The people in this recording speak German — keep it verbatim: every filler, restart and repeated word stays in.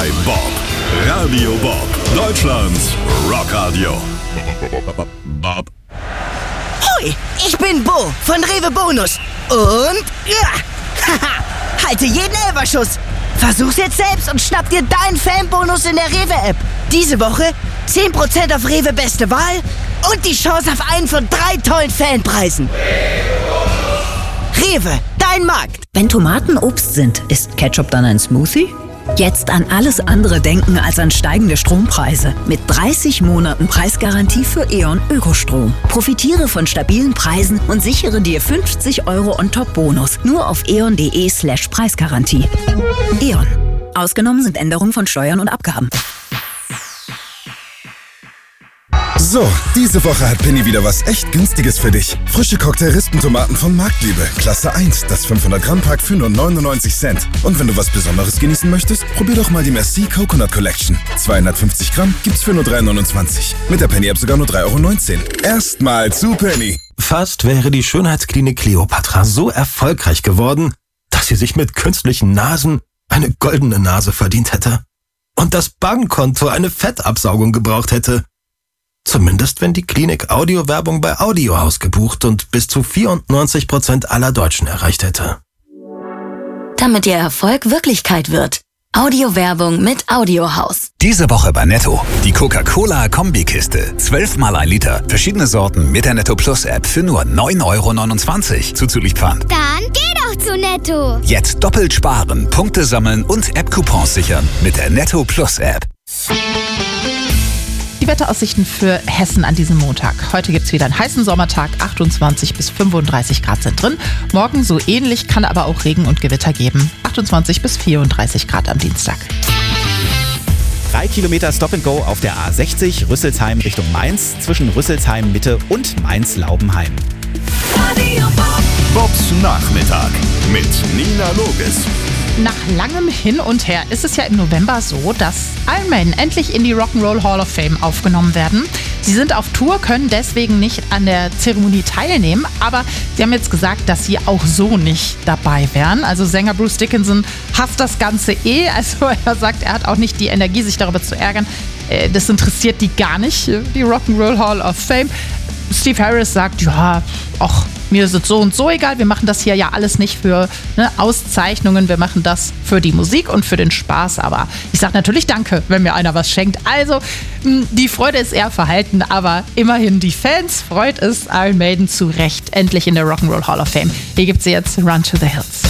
bei Bob. Radio Bob, Deutschlands Rockradio. Bob. Hoi, ich bin Bo von Rewe Bonus. Und ja, haha, halte jeden Elferschuss. Versuch's jetzt selbst und schnapp dir deinen Fanbonus in der Rewe-App. Diese Woche zehn Prozent auf Rewe Beste Wahl und die Chance auf einen von drei tollen Fanpreisen. Rewe, dein Markt. Wenn Tomaten Obst sind, ist Ketchup dann ein Smoothie? Jetzt an alles andere denken als an steigende Strompreise. Mit dreißig Monaten Preisgarantie für E.ON Ökostrom. Profitiere von stabilen Preisen und sichere dir fünfzig Euro On-Top-Bonus. Nur auf eon.de slash Preisgarantie. E.ON. Ausgenommen sind Änderungen von Steuern und Abgaben. So, diese Woche hat Penny wieder was echt Günstiges für dich. Frische Cocktail-Rispentomaten von Marktliebe. Klasse eins, das fünfhundert Gramm Pack für nur neunundneunzig Cent. Und wenn du was Besonderes genießen möchtest, probier doch mal die Merci Coconut Collection. zweihundertfünfzig Gramm gibt's für nur drei neunundzwanzig. Mit der Penny-App sogar nur drei Euro neunzehn. Erstmal zu Penny. Fast wäre die Schönheitsklinik Kleopatra so erfolgreich geworden, dass sie sich mit künstlichen Nasen eine goldene Nase verdient hätte. Und das Bankkonto eine Fettabsaugung gebraucht hätte. Zumindest wenn die Klinik Audiowerbung bei Audiohaus gebucht und bis zu vierundneunzig Prozent aller Deutschen erreicht hätte. Damit Ihr Erfolg Wirklichkeit wird. Audiowerbung mit Audiohaus. Diese Woche bei Netto. Die Coca-Cola-Kombikiste. zwölf mal ein Liter. Verschiedene Sorten mit der Netto Plus App für nur neun Euro neunundzwanzig. Zuzüglich Pfand. Dann geh doch zu Netto. Jetzt doppelt sparen, Punkte sammeln und App-Coupons sichern mit der Netto Plus App. Die Wetteraussichten für Hessen an diesem Montag. Heute gibt es wieder einen heißen Sommertag, achtundzwanzig bis fünfunddreißig Grad sind drin. Morgen so ähnlich, kann aber auch Regen und Gewitter geben. achtundzwanzig bis vierunddreißig Grad am Dienstag. Drei Kilometer Stop and Go auf der A sechzig, Rüsselsheim Richtung Mainz, zwischen Rüsselsheim Mitte und Mainz-Laubenheim. Bobs Nachmittag mit Nina Loges. Nach langem Hin und Her ist es ja im November so, dass Iron Maiden endlich in die Rock'n'Roll Hall of Fame aufgenommen werden. Sie sind auf Tour, können deswegen nicht an der Zeremonie teilnehmen, aber sie haben jetzt gesagt, dass sie auch so nicht dabei wären. Also Sänger Bruce Dickinson hasst das Ganze eh, also er sagt, er hat auch nicht die Energie, sich darüber zu ärgern. Das interessiert die gar nicht, die Rock'n'Roll Hall of Fame. Steve Harris sagt, ja, ach, mir ist es so und so egal, wir machen das hier ja alles nicht für ne, Auszeichnungen, wir machen das für die Musik und für den Spaß, aber ich sage natürlich danke, wenn mir einer was schenkt. Also, mh, die Freude ist eher verhalten, aber immerhin die Fans freut es Iron Maiden zu Recht endlich in der Rock'n'Roll Hall of Fame. Hier gibt sie jetzt Run to the Hills.